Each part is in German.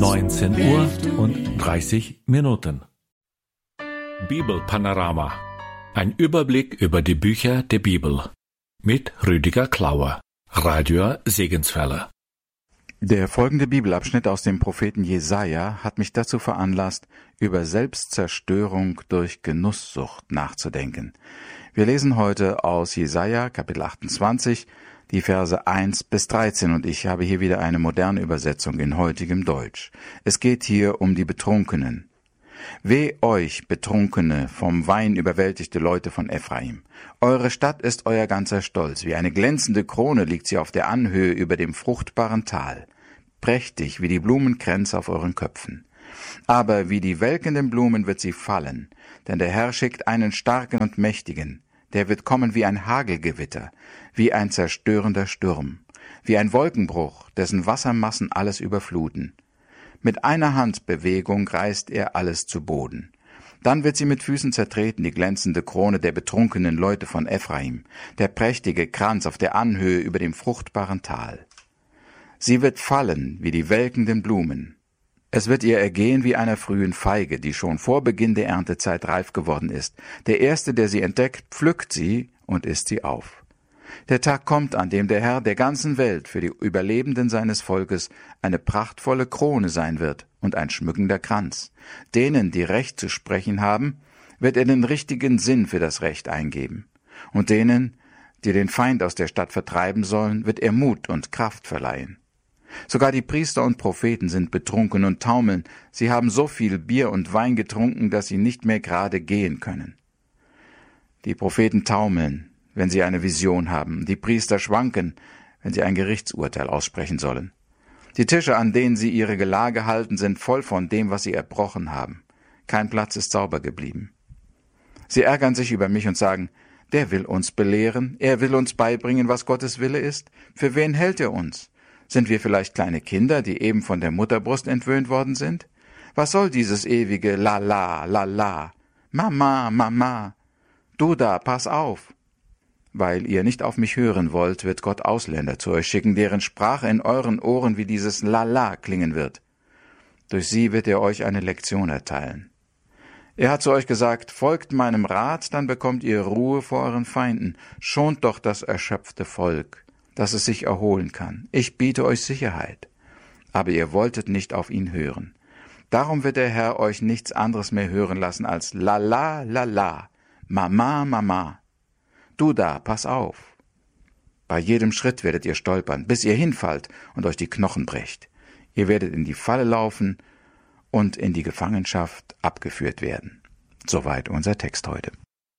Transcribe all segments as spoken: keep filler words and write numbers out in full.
neunzehn Uhr und dreißig Minuten. Bibelpanorama. Ein Überblick über die Bücher der Bibel. Mit Rüdiger Klauer. Radio Segenswelle. Der folgende Bibelabschnitt aus dem Propheten Jesaja hat mich dazu veranlasst, über Selbstzerstörung durch Genusssucht nachzudenken. Wir lesen heute aus Jesaja, Kapitel achtundzwanzig, die Verse eins bis dreizehn, und ich habe hier wieder eine moderne Übersetzung in heutigem Deutsch. Es geht hier um die Betrunkenen. Weh euch, Betrunkene, vom Wein überwältigte Leute von Ephraim. Eure Stadt ist euer ganzer Stolz. Wie eine glänzende Krone liegt sie auf der Anhöhe über dem fruchtbaren Tal. Prächtig wie die Blumenkränze auf euren Köpfen. Aber wie die welkenden Blumen wird sie fallen, denn der Herr schickt einen starken und mächtigen. Der wird kommen wie ein Hagelgewitter, wie ein zerstörender Sturm, wie ein Wolkenbruch, dessen Wassermassen alles überfluten. Mit einer Handbewegung reißt er alles zu Boden. Dann wird sie mit Füßen zertreten, die glänzende Krone der betrunkenen Leute von Ephraim, der prächtige Kranz auf der Anhöhe über dem fruchtbaren Tal. Sie wird fallen wie die welkenden Blumen. Es wird ihr ergehen wie einer frühen Feige, die schon vor Beginn der Erntezeit reif geworden ist. Der Erste, der sie entdeckt, pflückt sie und isst sie auf. Der Tag kommt, an dem der Herr der ganzen Welt für die Überlebenden seines Volkes eine prachtvolle Krone sein wird und ein schmückender Kranz. Denen, die Recht zu sprechen haben, wird er den richtigen Sinn für das Recht eingeben. Und denen, die den Feind aus der Stadt vertreiben sollen, wird er Mut und Kraft verleihen. Sogar die Priester und Propheten sind betrunken und taumeln. Sie haben so viel Bier und Wein getrunken, dass sie nicht mehr gerade gehen können. Die Propheten taumeln, wenn sie eine Vision haben. Die Priester schwanken, wenn sie ein Gerichtsurteil aussprechen sollen. Die Tische, an denen sie ihre Gelage halten, sind voll von dem, was sie erbrochen haben. Kein Platz ist sauber geblieben. Sie ärgern sich über mich und sagen, der will uns belehren, er will uns beibringen, was Gottes Wille ist. Für wen hält er uns? Sind wir vielleicht kleine Kinder, die eben von der Mutterbrust entwöhnt worden sind? Was soll dieses ewige La-La, La-La? Mama, Mama, du da, pass auf! Weil ihr nicht auf mich hören wollt, wird Gott Ausländer zu euch schicken, deren Sprache in euren Ohren wie dieses La-La klingen wird. Durch sie wird er euch eine Lektion erteilen. Er hat zu euch gesagt, folgt meinem Rat, dann bekommt ihr Ruhe vor euren Feinden. Schont doch das erschöpfte Volk, dass es sich erholen kann. Ich biete euch Sicherheit. Aber ihr wolltet nicht auf ihn hören. Darum wird der Herr euch nichts anderes mehr hören lassen als La-La, La-La, Mama, Mama. Du da, pass auf. Bei jedem Schritt werdet ihr stolpern, bis ihr hinfallt und euch die Knochen brecht. Ihr werdet in die Falle laufen und in die Gefangenschaft abgeführt werden. Soweit unser Text heute.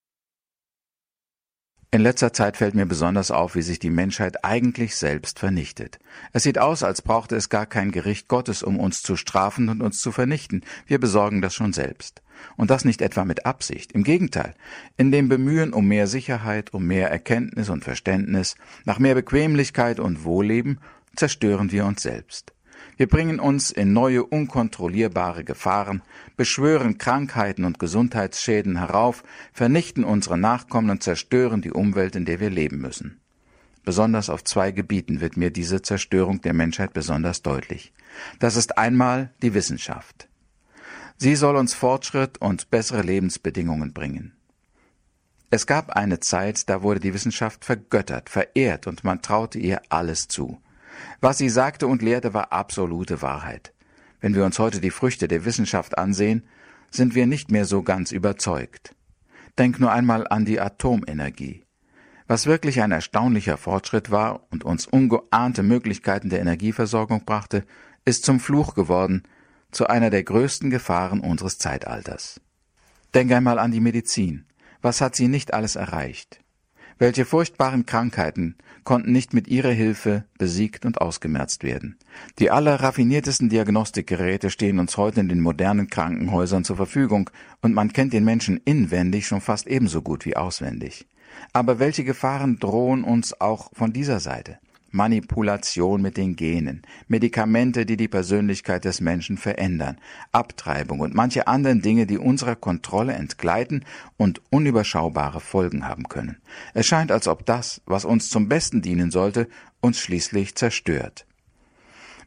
In letzter Zeit fällt mir besonders auf, wie sich die Menschheit eigentlich selbst vernichtet. Es sieht aus, als brauchte es gar kein Gericht Gottes, um uns zu strafen und uns zu vernichten. Wir besorgen das schon selbst. Und das nicht etwa mit Absicht. Im Gegenteil, in dem Bemühen um mehr Sicherheit, um mehr Erkenntnis und Verständnis, nach mehr Bequemlichkeit und Wohlleben, zerstören wir uns selbst. Wir bringen uns in neue, unkontrollierbare Gefahren, beschwören Krankheiten und Gesundheitsschäden herauf, vernichten unsere Nachkommen und zerstören die Umwelt, in der wir leben müssen. Besonders auf zwei Gebieten wird mir diese Zerstörung der Menschheit besonders deutlich. Das ist einmal die Wissenschaft. Sie soll uns Fortschritt und bessere Lebensbedingungen bringen. Es gab eine Zeit, da wurde die Wissenschaft vergöttert, verehrt und man traute ihr alles zu. Was sie sagte und lehrte, war absolute Wahrheit. Wenn wir uns heute die Früchte der Wissenschaft ansehen, sind wir nicht mehr so ganz überzeugt. Denk nur einmal an die Atomenergie. Was wirklich ein erstaunlicher Fortschritt war und uns ungeahnte Möglichkeiten der Energieversorgung brachte, ist zum Fluch geworden, zu einer der größten Gefahren unseres Zeitalters. Denk einmal an die Medizin. Was hat sie nicht alles erreicht? Welche furchtbaren Krankheiten konnten nicht mit ihrer Hilfe besiegt und ausgemerzt werden? Die allerraffiniertesten Diagnostikgeräte stehen uns heute in den modernen Krankenhäusern zur Verfügung und man kennt den Menschen inwendig schon fast ebenso gut wie auswendig. Aber welche Gefahren drohen uns auch von dieser Seite? Manipulation mit den Genen, Medikamente, die die Persönlichkeit des Menschen verändern, Abtreibung und manche anderen Dinge, die unserer Kontrolle entgleiten und unüberschaubare Folgen haben können. Es scheint, als ob das, was uns zum Besten dienen sollte, uns schließlich zerstört.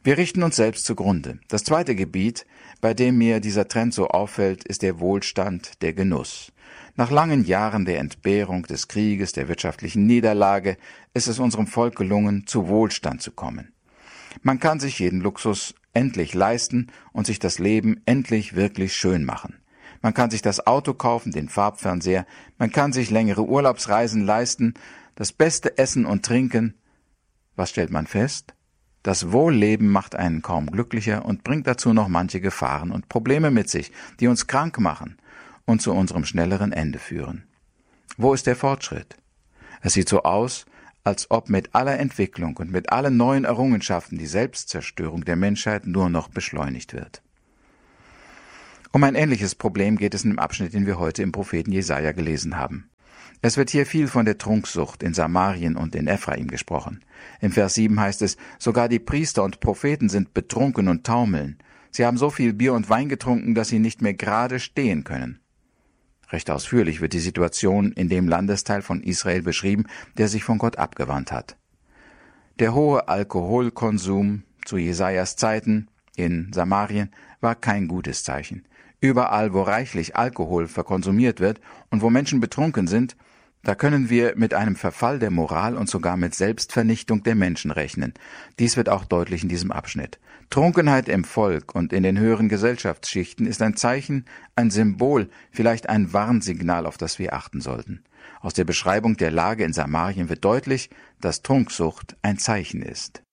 Wir richten uns selbst zugrunde. Das zweite Gebiet, bei dem mir dieser Trend so auffällt, ist der Wohlstand, der Genuss. Nach langen Jahren der Entbehrung, des Krieges, der wirtschaftlichen Niederlage ist es unserem Volk gelungen, zu Wohlstand zu kommen. Man kann sich jeden Luxus endlich leisten und sich das Leben endlich wirklich schön machen. Man kann sich das Auto kaufen, den Farbfernseher, man kann sich längere Urlaubsreisen leisten, das beste Essen und Trinken. Was stellt man fest? Das Wohlleben macht einen kaum glücklicher und bringt dazu noch manche Gefahren und Probleme mit sich, die uns krank machen und zu unserem schnelleren Ende führen. Wo ist der Fortschritt? Es sieht so aus, als ob mit aller Entwicklung und mit allen neuen Errungenschaften die Selbstzerstörung der Menschheit nur noch beschleunigt wird. Um ein ähnliches Problem geht es in dem Abschnitt, den wir heute im Propheten Jesaja gelesen haben. Es wird hier viel von der Trunksucht in Samarien und in Ephraim gesprochen. Im Vers sieben heißt es, sogar die Priester und Propheten sind betrunken und taumeln. Sie haben so viel Bier und Wein getrunken, dass sie nicht mehr gerade stehen können. Recht ausführlich wird die Situation in dem Landesteil von Israel beschrieben, der sich von Gott abgewandt hat. Der hohe Alkoholkonsum zu Jesajas Zeiten in Samarien war kein gutes Zeichen. Überall, wo reichlich Alkohol verkonsumiert wird und wo Menschen betrunken sind, da können wir mit einem Verfall der Moral und sogar mit Selbstvernichtung der Menschen rechnen. Dies wird auch deutlich in diesem Abschnitt. Trunkenheit im Volk und in den höheren Gesellschaftsschichten ist ein Zeichen, ein Symbol, vielleicht ein Warnsignal, auf das wir achten sollten. Aus der Beschreibung der Lage in Samarien wird deutlich, dass Trunksucht ein Zeichen ist.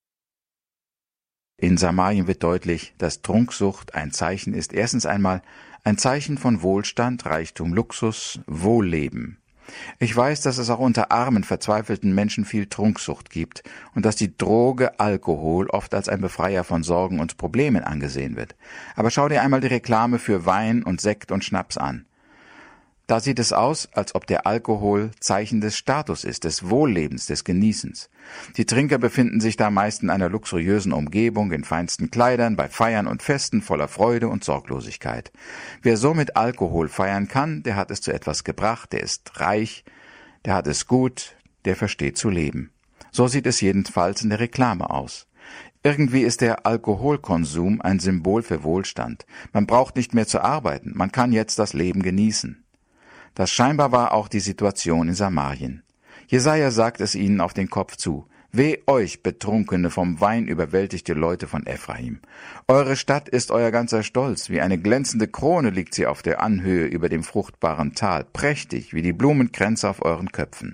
In Samarien wird deutlich, dass Trunksucht ein Zeichen ist. Erstens einmal ein Zeichen von Wohlstand, Reichtum, Luxus, Wohlleben. Ich weiß, dass es auch unter armen, verzweifelten Menschen viel Trunksucht gibt und dass die Droge Alkohol oft als ein Befreier von Sorgen und Problemen angesehen wird. Aber schau dir einmal die Reklame für Wein und Sekt und Schnaps an. Da sieht es aus, als ob der Alkohol Zeichen des Status ist, des Wohllebens, des Genießens. Die Trinker befinden sich da meist in einer luxuriösen Umgebung, in feinsten Kleidern, bei Feiern und Festen voller Freude und Sorglosigkeit. Wer so mit Alkohol feiern kann, der hat es zu etwas gebracht, der ist reich, der hat es gut, der versteht zu leben. So sieht es jedenfalls in der Reklame aus. Irgendwie ist der Alkoholkonsum ein Symbol für Wohlstand. Man braucht nicht mehr zu arbeiten, man kann jetzt das Leben genießen. Das scheinbar war auch die Situation in Samarien. Jesaja sagt es ihnen auf den Kopf zu. Weh euch, betrunkene, vom Wein überwältigte Leute von Ephraim. Eure Stadt ist euer ganzer Stolz, wie eine glänzende Krone liegt sie auf der Anhöhe über dem fruchtbaren Tal, prächtig wie die Blumenkränze auf euren Köpfen.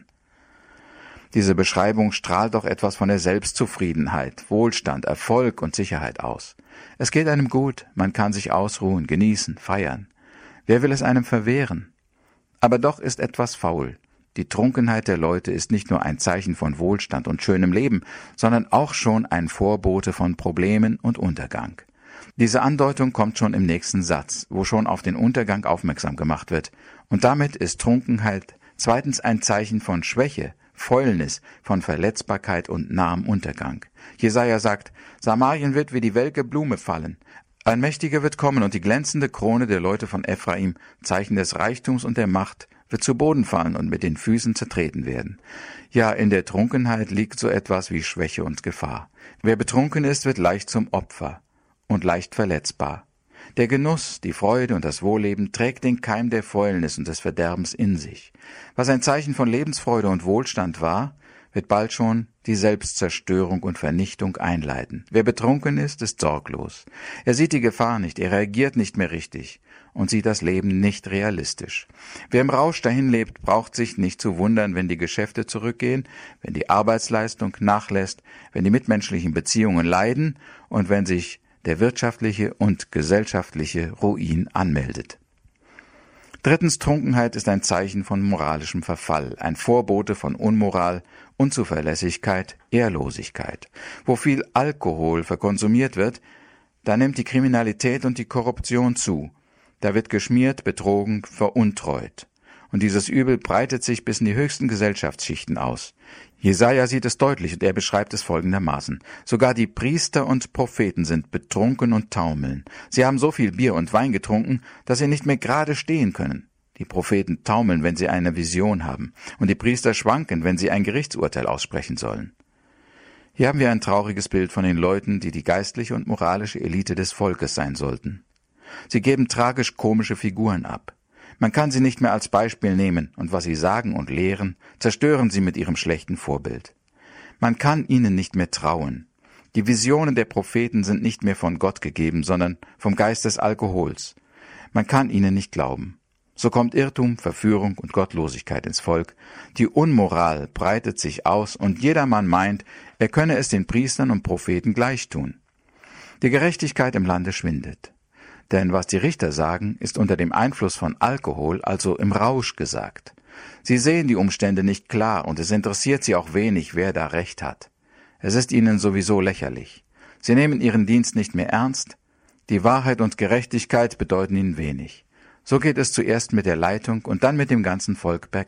Diese Beschreibung strahlt doch etwas von der Selbstzufriedenheit, Wohlstand, Erfolg und Sicherheit aus. Es geht einem gut, man kann sich ausruhen, genießen, feiern. Wer will es einem verwehren? Aber doch ist etwas faul. Die Trunkenheit der Leute ist nicht nur ein Zeichen von Wohlstand und schönem Leben, sondern auch schon ein Vorbote von Problemen und Untergang. Diese Andeutung kommt schon im nächsten Satz, wo schon auf den Untergang aufmerksam gemacht wird. Und damit ist Trunkenheit zweitens ein Zeichen von Schwäche, Fäulnis, von Verletzbarkeit und nahem Untergang. Jesaja sagt, Samarien wird wie die welke Blume fallen. Ein Mächtiger wird kommen und die glänzende Krone der Leute von Ephraim, Zeichen des Reichtums und der Macht, wird zu Boden fallen und mit den Füßen zertreten werden. Ja, in der Trunkenheit liegt so etwas wie Schwäche und Gefahr. Wer betrunken ist, wird leicht zum Opfer und leicht verletzbar. Der Genuss, die Freude und das Wohlleben trägt den Keim der Fäulnis und des Verderbens in sich. Was ein Zeichen von Lebensfreude und Wohlstand war, wird bald schon die Selbstzerstörung und Vernichtung einleiten. Wer betrunken ist, ist sorglos. Er sieht die Gefahr nicht, er reagiert nicht mehr richtig und sieht das Leben nicht realistisch. Wer im Rausch dahin lebt, braucht sich nicht zu wundern, wenn die Geschäfte zurückgehen, wenn die Arbeitsleistung nachlässt, wenn die mitmenschlichen Beziehungen leiden und wenn sich der wirtschaftliche und gesellschaftliche Ruin anmeldet. Drittens, Trunkenheit ist ein Zeichen von moralischem Verfall, ein Vorbote von Unmoral, Unzuverlässigkeit, Ehrlosigkeit. Wo viel Alkohol verkonsumiert wird, da nimmt die Kriminalität und die Korruption zu. Da wird geschmiert, betrogen, veruntreut. Und dieses Übel breitet sich bis in die höchsten Gesellschaftsschichten aus. Jesaja sieht es deutlich und er beschreibt es folgendermaßen. Sogar die Priester und Propheten sind betrunken und taumeln. Sie haben so viel Bier und Wein getrunken, dass sie nicht mehr gerade stehen können. Die Propheten taumeln, wenn sie eine Vision haben, und die Priester schwanken, wenn sie ein Gerichtsurteil aussprechen sollen. Hier haben wir ein trauriges Bild von den Leuten, die die geistliche und moralische Elite des Volkes sein sollten. Sie geben tragisch-komische Figuren ab. Man kann sie nicht mehr als Beispiel nehmen, und was sie sagen und lehren, zerstören sie mit ihrem schlechten Vorbild. Man kann ihnen nicht mehr trauen. Die Visionen der Propheten sind nicht mehr von Gott gegeben, sondern vom Geist des Alkohols. Man kann ihnen nicht glauben. So kommt Irrtum, Verführung und Gottlosigkeit ins Volk. Die Unmoral breitet sich aus, und jedermann meint, er könne es den Priestern und Propheten gleich tun. Die Gerechtigkeit im Lande schwindet. Denn was die Richter sagen, ist unter dem Einfluss von Alkohol, also im Rausch gesagt. Sie sehen die Umstände nicht klar, und es interessiert sie auch wenig, wer da Recht hat. Es ist ihnen sowieso lächerlich. Sie nehmen ihren Dienst nicht mehr ernst. Die Wahrheit und Gerechtigkeit bedeuten ihnen wenig. So geht es zuerst mit der Leitung und dann mit dem ganzen Volk bergab.